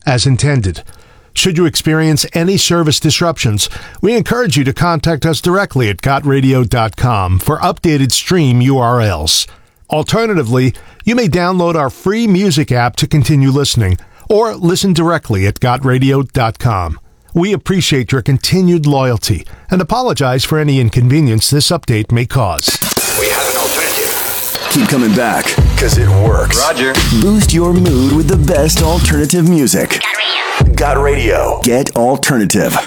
as intended. Should you experience any service disruptions, we encourage you to contact us directly at gotradio.com for updated stream URLs. Alternatively, you may download our free music app to continue listening, or listen directly at gotradio.com. We appreciate your continued loyalty and apologize for any inconvenience this update may cause. We have an alternative. Keep coming back, because it works. Roger. Boost your mood with the best alternative music. Got Radio. Get alternative.